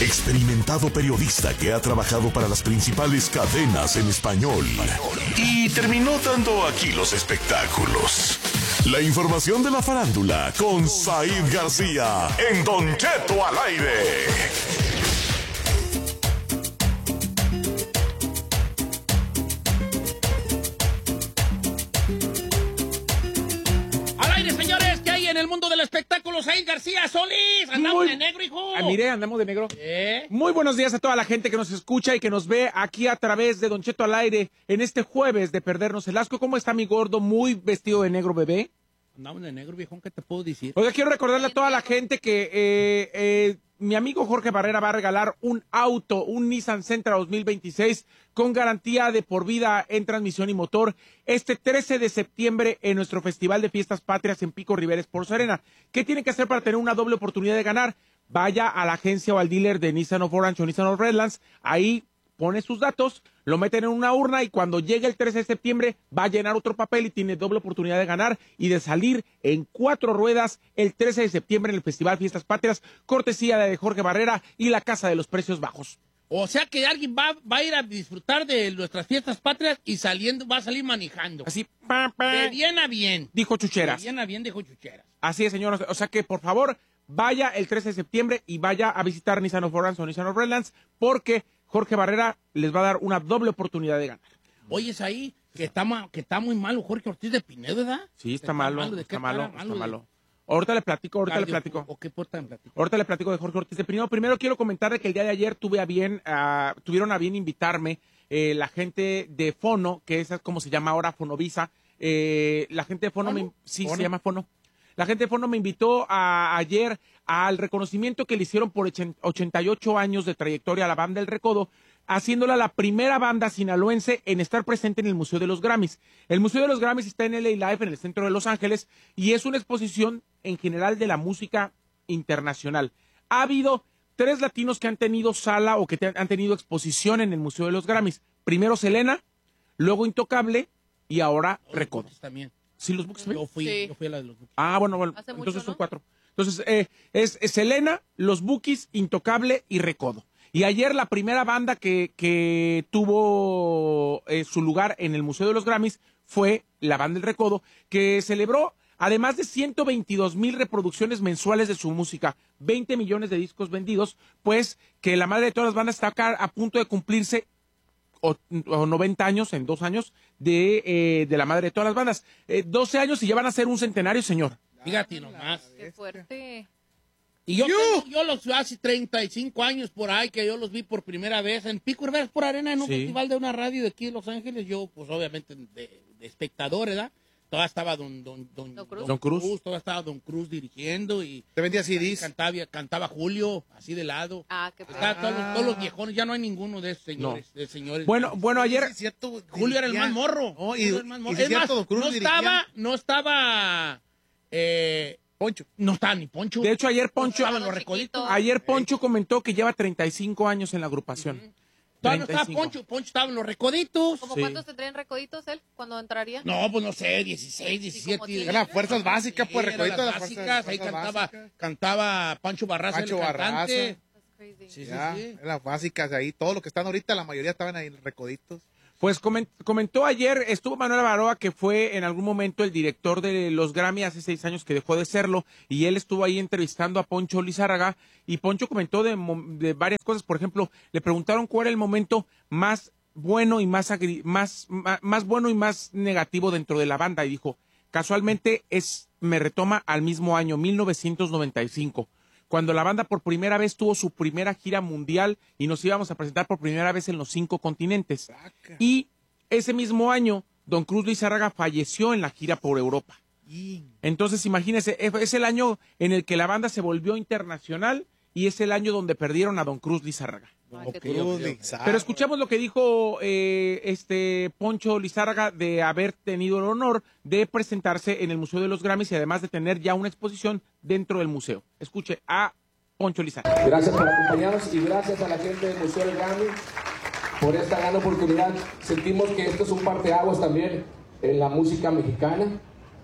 experimentado periodista que ha trabajado para las principales cadenas en español y terminó dando aquí los espectáculos. La información de la farándula con Said García en Don Cheto al aire. En el mundo del espectáculo, Said García Solís. Andamos de negro, hijo. Mire, andamos de negro. Muy buenos días a toda la gente que nos escucha y que nos ve aquí a través de Don Cheto al aire en este jueves de perdernos el asco. ¿Cómo está mi gordo? Muy vestido de negro, bebé. Andamos de negro, viejón, ¿qué te puedo decir? Oiga, quiero recordarle a toda la gente que mi amigo Jorge Barrera va a regalar un auto, un Nissan Sentra 2026 con garantía de por vida en transmisión y motor este 13 de septiembre en nuestro Festival de Fiestas Patrias en Pico Rivera Sports Arena. ¿Qué tiene que hacer para tener una doble oportunidad de ganar? Vaya a la agencia o al dealer de Nissan of Orange o Nissan of Redlands, ahí pone sus datos, lo meten en una urna y cuando llegue el 13 de septiembre va a llenar otro papel y tiene doble oportunidad de ganar y de salir en 4 ruedas el 13 de septiembre en el Festival Fiestas Patrias, cortesía de Jorge Barrera y la Casa de los Precios Bajos. O sea que alguien va a ir a disfrutar de nuestras fiestas patrias y va a salir manejando. Así, de bien a bien. Dijo Chucheras. De bien a bien, dijo Chucheras. Así es, señor. O sea que, por favor, vaya el 13 de septiembre y vaya a visitar Nissan of Orange o Nissan of Redlands porque Jorge Barrera les va a dar una doble oportunidad de ganar. Oye, es ahí que está muy malo Jorge Ortiz de Pinedo, ¿verdad? Sí, está malo. Ahorita le platico. ¿O qué porta me platico? Ahorita le platico de Jorge Ortiz de Pinedo. Primero quiero comentarle que el día de ayer tuvieron a bien invitarme la gente de Fono, que esa es como se llama ahora Fonovisa. La gente de Fono, se llama Fono. La gente de Fono me invitó ayer al reconocimiento que le hicieron por 88 años de trayectoria a la banda El Recodo, haciéndola la primera banda sinaloense en estar presente en el Museo de los Grammys. El Museo de los Grammys está en LA Live, en el centro de Los Ángeles, y es una exposición en general de la música internacional. Ha habido 3 latinos que han tenido sala o que han tenido exposición en el Museo de los Grammys. Primero Selena, luego Intocable y ahora Recodo. También. ¿Sí, los Bukis también? Yo fui a la de los Bukis. Ah, bueno, entonces mucho, ¿no? Son 4. Entonces, es Selena, los Bukis, Intocable y Recodo. Y ayer la primera banda que tuvo su lugar en el Museo de los Grammys fue la banda El Recodo, que celebró, además de 122,000 reproducciones mensuales de su música, 20 millones de discos vendidos, pues que la madre de todas las bandas está acá a punto de cumplirse o 90 años, en 2 años, de la madre de todas las bandas. 12 años y ya van a ser un centenario, señor. Fíjate nomás. Qué fuerte. Y yo los hace 35 años por ahí que yo los vi por primera vez en Pico Rivera por Arena en un festival de una radio de aquí de Los Ángeles. Yo, pues obviamente de espectador, ¿verdad? Todavía estaba Don Cruz, todavía estaba Don Cruz dirigiendo y te vendía CDs. Cantaba Julio, así de lado. Qué todos los viejones, ya no hay ninguno de esos señores. No. De señores. Bueno, ayer Sí, cierto, Julio era el más morro. Es más, Don Cruz no estaba Poncho. No estaba ni Poncho. De hecho, ayer Poncho, los recoditos. ayer Poncho comentó que lleva 35 años en la agrupación. Todavía no estaba Poncho estaba en los recoditos. ¿Cómo cuántos tendría en recoditos él cuando entraría? No, pues no sé, 16, 17. Eran las fuerzas básicas, pues recoditos de las básicas. Ahí cantaba Pancho Barraza, el cantante. Sí. Las básicas ahí, todo lo que están ahorita, la mayoría estaban ahí en recoditos. Pues comentó ayer, estuvo Manuel Avaroa, que fue en algún momento el director de los Grammy hace 6 años que dejó de serlo, y él estuvo ahí entrevistando a Poncho Lizárraga, y Poncho comentó de varias cosas. Por ejemplo, le preguntaron cuál era el momento más bueno y más bueno y más negativo dentro de la banda, y dijo, casualmente me retoma al mismo año, 1995. Cuando la banda por primera vez tuvo su primera gira mundial y nos íbamos a presentar por primera vez en los 5 continentes. Y ese mismo año, Don Cruz Lizárraga falleció en la gira por Europa. Entonces, imagínense, es el año en el que la banda se volvió internacional y es el año donde perdieron a Don Cruz Lizárraga. Pero escuchamos lo que dijo Poncho Lizárraga de haber tenido el honor de presentarse en el Museo de los Grammys y además de tener ya una exposición dentro del museo. Escuche a Poncho Lizárraga. Gracias por acompañarnos y gracias a la gente del Museo del Grammy por esta gran oportunidad. Sentimos que esto es un parteaguas también en la música mexicana,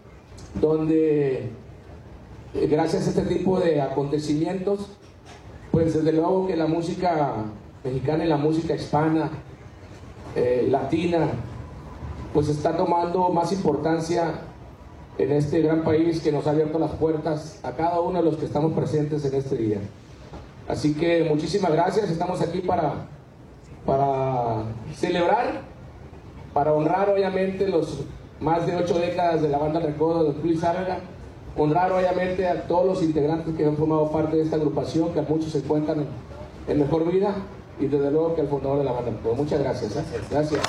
donde gracias a este tipo de acontecimientos pues desde luego que la música mexicana y la música hispana, latina, pues está tomando más importancia en este gran país que nos ha abierto las puertas a cada uno de los que estamos presentes en este día. Así que muchísimas gracias, estamos aquí para celebrar, para honrar obviamente los más de 8 décadas de la banda El Recodo de Julio Lizárraga, honrar obviamente a todos los integrantes que han formado parte de esta agrupación, que a muchos se encuentran en mejor vida, y desde luego que al fundador de la banda El Recodo. Muchas gracias. Gracias.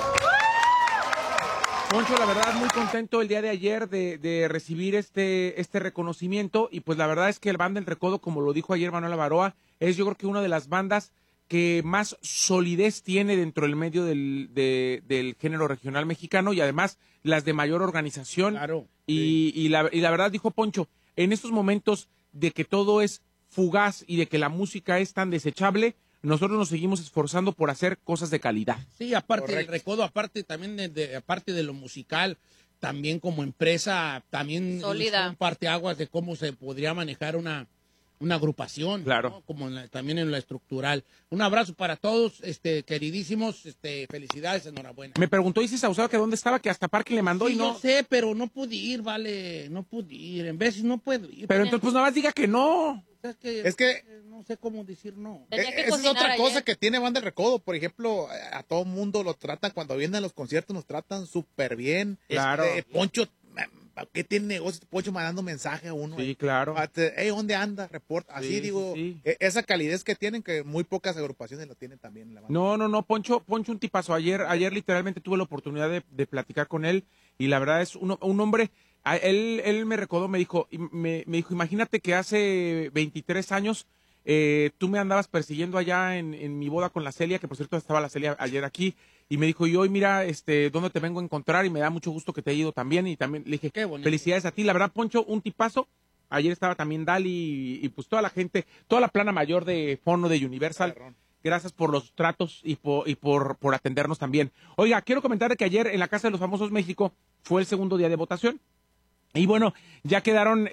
Poncho, la verdad, muy contento el día de ayer de recibir este reconocimiento, y pues la verdad es que el Banda El Recodo, como lo dijo ayer Manuel Avaroa, es yo creo que una de las bandas que más solidez tiene dentro del medio del género regional mexicano, y además las de mayor organización. Claro. Y la verdad, dijo Poncho, en estos momentos de que todo es fugaz y de que la música es tan desechable, nosotros nos seguimos esforzando por hacer cosas de calidad. Sí, aparte del Recodo, aparte también aparte de lo musical, también como empresa, también Sólida. son parteaguas de cómo se podría manejar una agrupación, Claro. ¿no? Como también en lo estructural. Un abrazo para todos, queridísimos, felicidades, enhorabuena. Me preguntó Isis Saucedo que dónde estaba, que hasta Parque le mandó Sí, y no. yo sé, pero no pude ir, vale, no pude ir, en veces no puedo ir. Pero entonces pues nada más diga que no. Es que no sé cómo decir no. Tenía que esa es cocinar otra cosa ayer. que tiene Banda El Recodo. Por ejemplo, a todo mundo lo tratan, cuando vienen a los conciertos nos tratan súper bien. Claro. Poncho, ¿qué tiene negocio? Poncho mandando mensaje a uno. Sí, claro. Hey, ¿dónde anda? Reporta. Así Sí, digo, sí. esa calidez que tienen, que muy pocas agrupaciones lo tienen también en la banda. No, Poncho un tipazo. Ayer literalmente tuve la oportunidad de platicar con él, y la verdad es un hombre. Él me recordó, me dijo, imagínate que hace 23 años tú me andabas persiguiendo allá en mi boda con la Celia, que por cierto estaba la Celia ayer aquí, y me dijo, y hoy mira, ¿dónde te vengo a encontrar? Y me da mucho gusto que te haya ido también, y también le dije, Qué bonito. felicidades a ti. La verdad, Poncho, un tipazo. Ayer estaba también Dali y pues toda la gente, toda la plana mayor de Fono de Universal. Perrón. Gracias por los tratos y por atendernos también. Oiga, quiero comentar que ayer en la Casa de los Famosos México fue el segundo día de votación. Y bueno, ya quedaron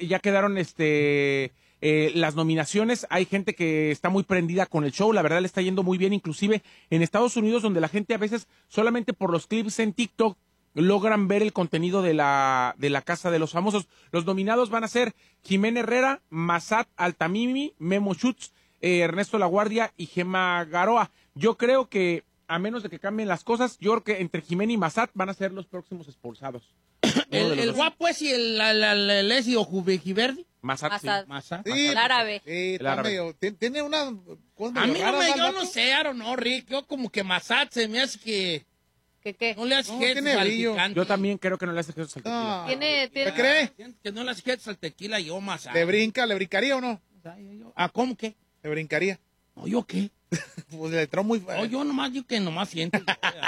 las nominaciones. Hay gente que está muy prendida con el show, la verdad le está yendo muy bien, inclusive en Estados Unidos, donde la gente a veces solamente por los clips en TikTok logran ver el contenido de la Casa de los Famosos. Los nominados van a ser Jimena Herrera, Massat Altamimi, Memo Schutz, Ernesto Laguardia y Gemma Garoa. Yo creo que, a menos de que cambien las cosas, yo creo que entre Jimena y Massat van a ser los próximos expulsados. El guapo es y el Leslie Ojubejiverdi. Massat, sí. Massat. Masa. Sí, El árabe. Sí, El está árabe. medio, tiene una cosa A medio mí no rara, me, ¿verdad, yo no vato? sé, Aaron, no, Rick. Yo como que Massat se me hace que ¿Qué? no le hace No, gestos tiene al brillo. picante. Yo también creo que no le hace gestos al tequila. No. Tiene- ¿Te cree? Que no le hace gestos al tequila, yo Massat. ¿Le brincaría o no? ¿Cómo que? ¿Le brincaría? No, ¿yo qué? Pues le entró muy... No, yo nomás siento.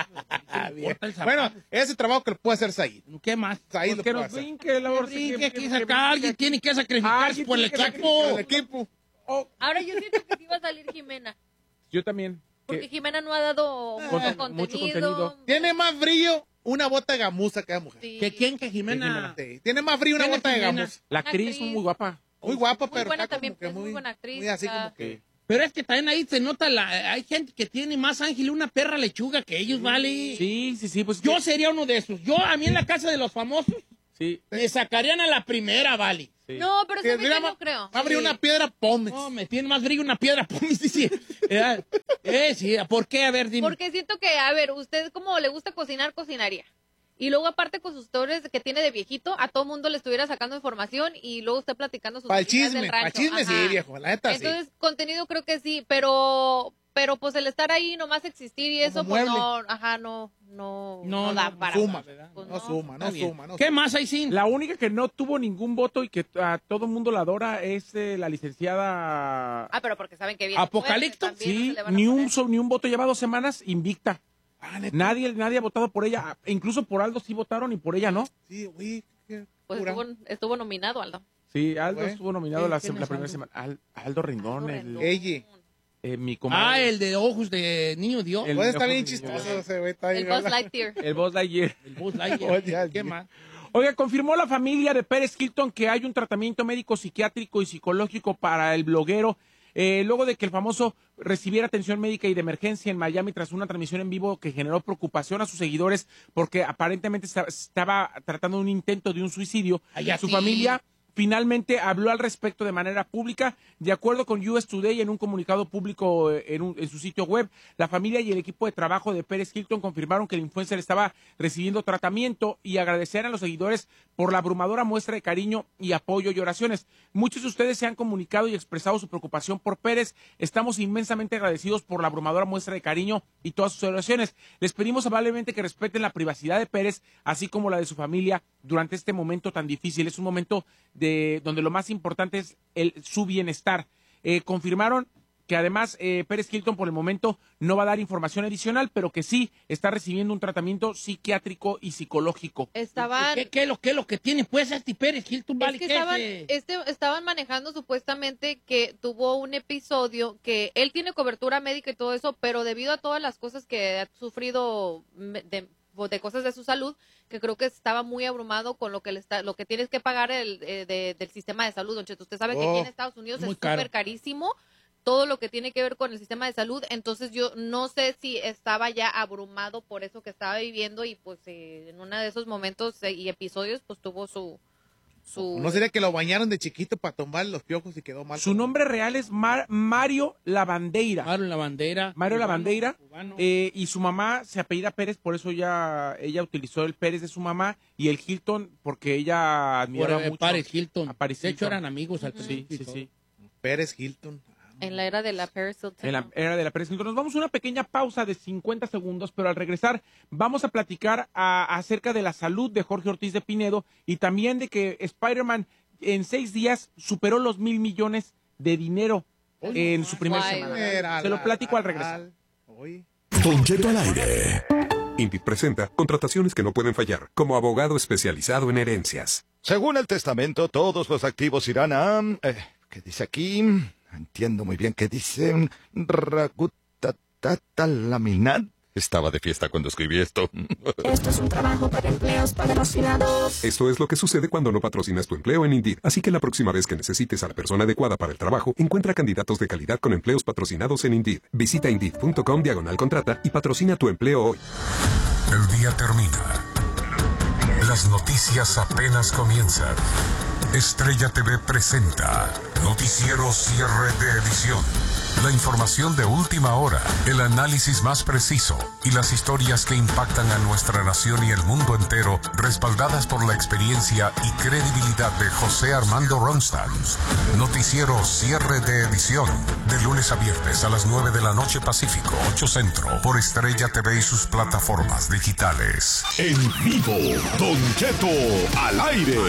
Bueno, ese trabajo que lo puede hacer Said. ¿Qué más? Said Pues lo que puede nos hacer. brinque, la verdad, Que acá alguien tiene que sacrificarse Alguien por el tiene que equipo. El equipo. Ahora yo siento que sí va a salir Jimena. Yo también. Porque Que- Jimena no ha dado mucho mucho contenido. contenido. Tiene más brillo una bota de gamuza que la mujer. Sí. ¿Que quién? ¿Que Jimena? Sí, tiene más brillo una ¿Quién es bota de Jimena? gamuza. La actriz actriz. muy guapa. Muy guapa, Muy pero buena acá también, como que es muy buena actriz, muy así acá. como que... Pero es que también ahí se nota, hay gente que tiene más ángel y una perra lechuga que ellos, ¿vale? Sí, pues. Yo sería uno de esos. A mí en la casa de los famosos, Sí. me sacarían a la primera, ¿vale? Sí. No, pero Que ¿sabes mira, qué? No creo. Abre una piedra, pomes. No, me tiene más brillo una piedra, pues, sí. Sí, ¿por qué? A ver, dime. Porque siento que, a ver, usted como le gusta cocinar, cocinaría. Y luego aparte con sus historias que tiene de viejito, a todo mundo le estuviera sacando información y luego usted platicando sus Para el historias chisme, del para el rancho. chisme sí, Ajá. viejo, la neta sí. Entonces, contenido creo que sí, pero pues el estar ahí nomás existir y eso, Como pues mueble. no, ajá, no da para. Suma, Pues no suma, no Está bien. suma. No ¿Qué suma. más hay sin? La única que no tuvo ningún voto y que a todo el mundo la adora es la licenciada. Ah, pero porque saben que viene. ¿Apocalipto? fuerte, también, no Sí, se le van a ni poner. ni un voto, lleva 2 semanas invicta. Ah, neta. Nadie ha votado por ella. Incluso por Aldo sí votaron y por ella no. Sí, güey. qué Pues cura. estuvo nominado, Aldo. Sí, Aldo Güey. estuvo nominado la ¿Quién es primera Aldo? semana. Aldo Rendón, Rendón. Ella. mi comadre. El de ojos de niño Dios. El- Pues está ojo bien de chistoso niño. ese güey. Está El bien, Buzz ¿verdad? Lightyear. El Buzz Lightyear. El Buzz Lightyear. Oye, ¿Qué más? Oiga, confirmó la familia de Pérez Hilton que hay un tratamiento médico, psiquiátrico y psicológico para el bloguero luego de que el famoso recibiera atención médica y de emergencia en Miami tras una transmisión en vivo que generó preocupación a sus seguidores porque aparentemente estaba tratando un intento de un suicidio. Su familia finalmente habló al respecto de manera pública. De acuerdo con US Today, en un comunicado público en su sitio web, la familia y el equipo de trabajo de Pérez Hilton confirmaron que el influencer estaba recibiendo tratamiento y agradecer a los seguidores por la abrumadora muestra de cariño y apoyo y oraciones. Muchos de ustedes se han comunicado y expresado su preocupación por Pérez. Estamos inmensamente agradecidos por la abrumadora muestra de cariño y todas sus oraciones. Les pedimos amablemente que respeten la privacidad de Pérez, así como la de su familia durante este momento tan difícil. Es un momento donde lo más importante es su bienestar. Confirmaron que además Pérez Hilton por el momento no va a dar información adicional, pero que sí está recibiendo un tratamiento psiquiátrico y psicológico. ¿Qué es lo que tiene pues este Pérez Hilton? Es que estaban manejando supuestamente que tuvo un episodio que él tiene cobertura médica y todo eso, pero debido a todas las cosas que ha sufrido de cosas de su salud, que creo que estaba muy abrumado con lo que tienes que pagar del sistema de salud, don Cheto. Usted sabe que aquí en Estados Unidos es súper carísimo todo lo que tiene que ver con el sistema de salud, entonces yo no sé si estaba ya abrumado por eso que estaba viviendo y pues en uno de esos momentos y episodios pues tuvo su... ¿No sería que lo bañaron de chiquito para tomar los piojos y quedó mal? Su nombre real es Mario Lavandeira. Mario Lavandeira. Y su mamá se apellida Pérez, por eso ella utilizó el Pérez de su mamá y el Hilton porque ella admiraba mucho Paris Hilton. A Paris de hecho Hilton. eran amigos al principio. Sí. Pérez Hilton. En la era de la Paris Hilton. En la era de la Paris Hilton. Nos vamos a una pequeña pausa de 50 segundos, pero al regresar vamos a platicar acerca de la salud de Jorge Ortiz de Pinedo y también de que Spider-Man en 6 días superó los $1,000 millones de dinero en su primera semana. Se lo platico al regresar. Don Cheto al aire. Indeed presenta contrataciones que no pueden fallar, como abogado especializado en herencias. Según el testamento, todos los activos irán a... ¿qué dice aquí? Entiendo muy bien qué dice. Laminat. Estaba de fiesta cuando escribí esto. Esto es un trabajo para empleos patrocinados. Esto es lo que sucede cuando no patrocinas tu empleo en Indeed. Así que la próxima vez que necesites a la persona adecuada para el trabajo, encuentra candidatos de calidad con empleos patrocinados en Indeed. Visita Indeed.com/contrata y patrocina tu empleo hoy. El día termina. Las noticias apenas comienzan. Estrella TV presenta Noticiero Cierre de Edición. La información de última hora, el análisis más preciso y las historias que impactan a nuestra nación y el mundo entero, respaldadas por la experiencia y credibilidad de José Armando Ronstadt. Noticiero Cierre de Edición, de lunes a viernes a las 9 de la noche Pacífico, 8 Centro, por Estrella TV y sus plataformas digitales. En vivo, Don Cheto al aire.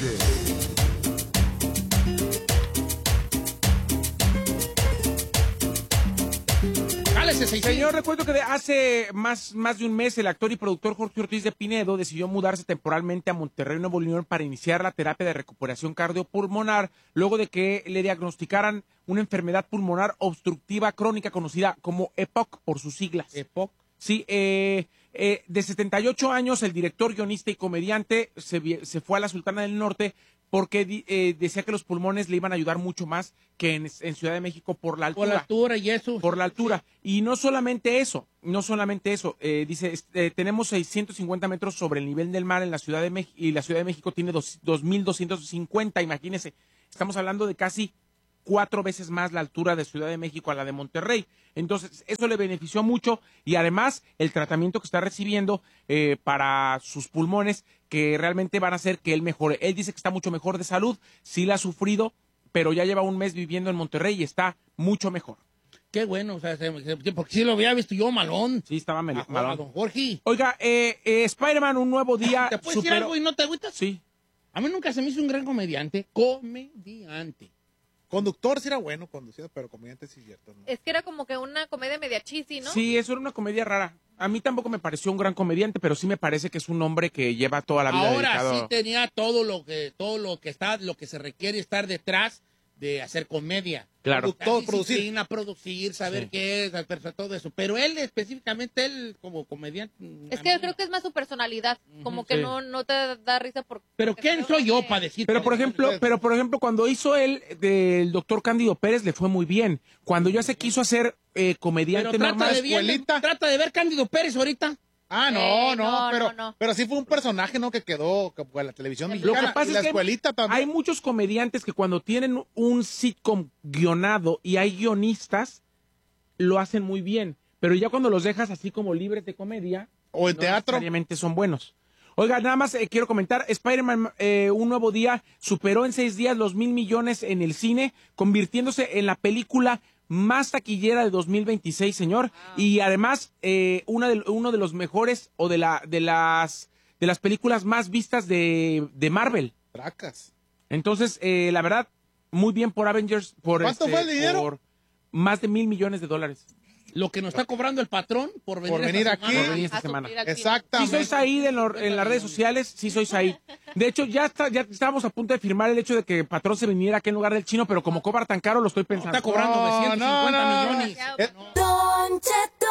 Señor, recuerdo que hace más de un mes el actor y productor Jorge Ortiz de Pinedo decidió mudarse temporalmente a Monterrey, Nuevo León, para iniciar la terapia de recuperación cardiopulmonar luego de que le diagnosticaran una enfermedad pulmonar obstructiva crónica conocida como EPOC por sus siglas. ¿EPOC? Sí, de 78 años, el director, guionista y comediante se fue a la Sultana del Norte porque decía que los pulmones le iban a ayudar mucho más que en Ciudad de México por la altura. Por la altura y eso. Por la altura. Y no solamente eso, dice, tenemos 650 metros sobre el nivel del mar en la Ciudad de México y la Ciudad de México tiene 2,250, imagínense. Estamos hablando de casi 4 veces más la altura de Ciudad de México a la de Monterrey. Entonces, eso le benefició mucho y además el tratamiento que está recibiendo para sus pulmones, que realmente van a hacer que él mejore. Él dice que está mucho mejor de salud, sí la ha sufrido, pero ya lleva un mes viviendo en Monterrey y está mucho mejor. Qué bueno, o sea, porque sí lo había visto yo malón. Sí, estaba malón. Don Jorge. Oiga, Spider-Man, un nuevo día. ¿Te puedes decir algo y no te agüitas? Sí. A mí nunca se me hizo un gran comediante. Conductor sí era bueno, conducido, pero comediante sí es cierto, ¿no? Es que era como que una comedia media cheesy, ¿no? Sí, eso era una comedia rara. A mí tampoco me pareció un gran comediante, pero sí me parece que es un hombre que lleva toda la vida Ahora dedicado. Sí tenía todo lo que se requiere estar detrás de hacer comedia. Claro. Todo producir. Disciplina, producir, saber qué es, todo eso. Pero él específicamente, él como comediante. Es que yo creo que es más su personalidad, como que Sí. no te da risa por. Pero ¿quién soy yo para decir? Pero por ejemplo, cuando hizo él del doctor Cándido Pérez le fue muy bien. Cuando ya se quiso hacer comediante normal, trata de ver Cándido Pérez ahorita. Pero sí fue un personaje, ¿no? Que quedó en la televisión mexicana. Lo que pasa y la es que escuelita también. hay muchos comediantes que cuando tienen un sitcom guionado y hay guionistas, lo hacen muy bien. Pero ya cuando los dejas así como libres de comedia, o en teatro, necesariamente son buenos. Oiga, nada más quiero comentar, Spider-Man Un Nuevo Día superó en 6 días los 1,000 millones en el cine, convirtiéndose en la película más taquillera de 2026, señor. Wow. Y además, uno de los mejores o de las películas más vistas de Marvel. Tracas. Entonces, la verdad, muy bien por Avengers. ¿Cuánto fue el dinero? Por más de $1,000 millones. Lo que nos está cobrando el patrón por venir aquí. Por venir esta semana. Exactamente. Si sois ahí en las redes sociales, sí sois ahí. De hecho, ya estábamos a punto de firmar el hecho de que Patrón se viniera aquí en lugar del Chino, pero como cobra tan caro, lo estoy pensando. Está cobrando 950 millones. Don Cheto.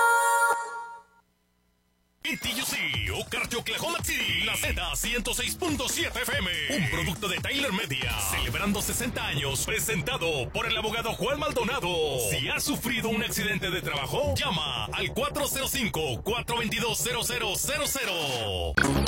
TUC, Ocarty, Oklahoma City, la Z106.7 FM, un producto de Tyler Media, celebrando 60 años, presentado por el abogado Juan Maldonado. Si has sufrido un accidente de trabajo, llama al 405-422-0000.